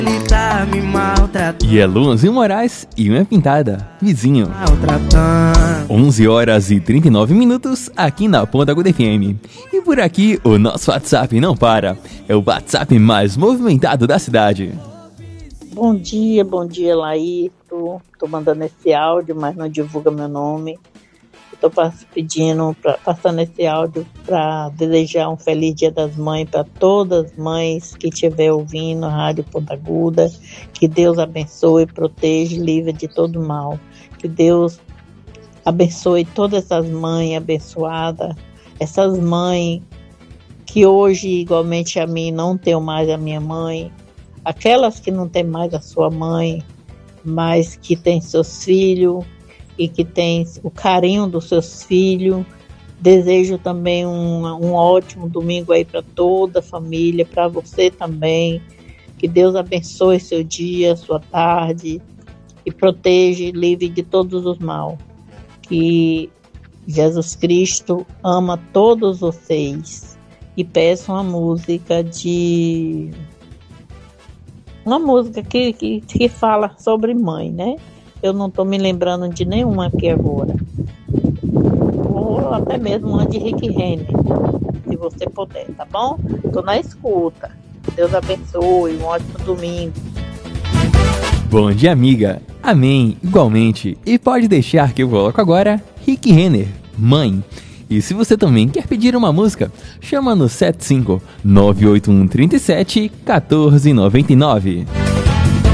Ele tá me maltratando. E é Luanzinho Moraes e Unha Pintada, vizinho. Maltratando. 11 horas e 39 minutos aqui na Ponta Aguda FM. E por aqui o nosso WhatsApp não para. É o WhatsApp mais movimentado da cidade. Bom dia, Laís. Tô mandando esse áudio, mas não divulga meu nome. Estou passando esse áudio para desejar um feliz Dia das Mães para todas as mães que estiver ouvindo a Rádio Ponta Aguda. Que Deus abençoe, proteja e livre de todo mal. Que Deus abençoe todas essas mães abençoadas, essas mães que hoje, igualmente a mim, não tenho mais a minha mãe, aquelas que não têm mais a sua mãe, mas que têm seus filhos e que tem o carinho dos seus filhos. Desejo também um ótimo domingo aí para toda a família, para você também. Que Deus abençoe seu dia, sua tarde e proteja e livre de todos os mal. Que Jesus Cristo ama todos vocês. E peço uma música que fala sobre mãe, né? Eu não estou me lembrando de nenhuma aqui agora. Ou até mesmo uma de Rick Renner, se você puder, tá bom? Estou na escuta. Deus abençoe, um ótimo domingo. Bom dia, amiga. Amém, igualmente. E pode deixar que eu coloco agora Rick Renner, Mãe. E se você também quer pedir uma música, chama no 75 981 37 1499.